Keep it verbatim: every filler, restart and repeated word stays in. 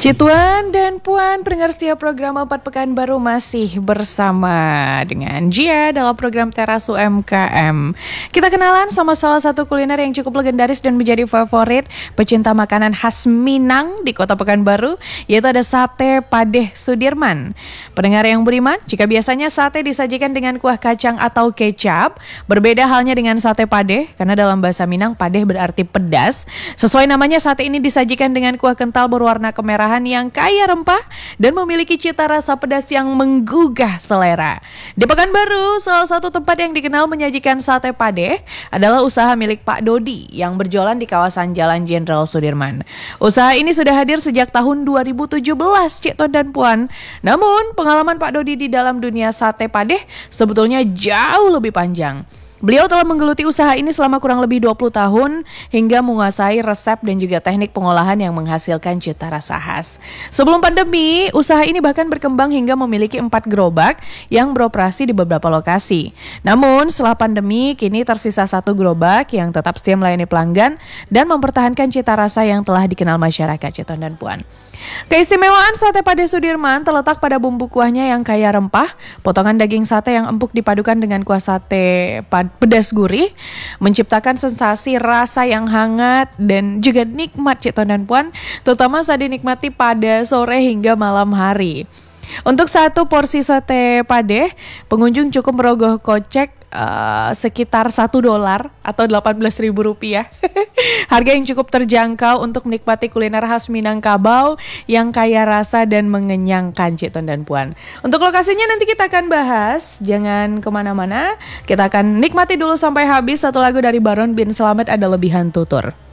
Cituan dan Puan, pendengar setia program Empat Pekan Baru masih bersama dengan Gia dalam program Teras U M K M. Kita kenalan sama salah satu kuliner yang cukup legendaris dan menjadi favorit pecinta makanan khas Minang di Kota Pekanbaru, yaitu ada Sate Padeh Sudirman. Pendengar yang beriman, jika biasanya sate disajikan dengan kuah kacang atau kecap, berbeda halnya dengan sate padeh, karena dalam bahasa Minang padeh berarti pedas. Sesuai namanya, sate ini disajikan dengan kuah kental berwarna kemerahan yang kaya rempah dan memiliki cita rasa pedas yang menggugah selera. Di Pekanbaru, salah satu tempat yang dikenal menyajikan sate padeh adalah usaha milik Pak Dodi yang berjualan di kawasan Jalan Jenderal Sudirman. Usaha ini sudah hadir sejak tahun dua ribu tujuh belas, Cik Ton dan Puan. Namun, pengalaman Pak Dodi di dalam dunia sate padeh sebetulnya jauh lebih panjang. Beliau telah menggeluti usaha ini selama kurang lebih dua puluh tahun hingga menguasai resep dan juga teknik pengolahan yang menghasilkan cita rasa khas. Sebelum pandemi, usaha ini bahkan berkembang hingga memiliki empat gerobak yang beroperasi di beberapa lokasi. Namun setelah pandemi, kini tersisa satu gerobak yang tetap setia melayani pelanggan dan mempertahankan cita rasa yang telah dikenal masyarakat, Citon dan Puan. Keistimewaan sate padeh Sudirman terletak pada bumbu kuahnya yang kaya rempah, potongan daging sate yang empuk dipadukan dengan kuah sate pedas gurih, menciptakan sensasi rasa yang hangat dan juga nikmat, Cik Ton dan Puan, terutama saat dinikmati pada sore hingga malam hari. Untuk satu porsi sate padeh, pengunjung cukup merogoh kocek uh, sekitar satu dolar atau delapan belas ribu rupiah. Harga yang cukup terjangkau untuk menikmati kuliner khas Minangkabau yang kaya rasa dan mengenyangkan, Cik Ton dan Puan. Untuk lokasinya nanti kita akan bahas, jangan kemana-mana. Kita akan nikmati dulu sampai habis satu lagu dari Baron bin Slamet, Ada Lebihan Tutur.